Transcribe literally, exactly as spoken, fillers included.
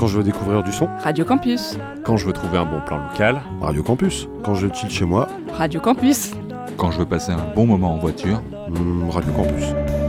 Quand je veux découvrir du son. Radio Campus. Quand je veux trouver un bon plan local. Radio Campus. Quand je chill chez moi. Radio Campus. Quand je veux passer un bon moment en voiture. Mmh, Radio Campus.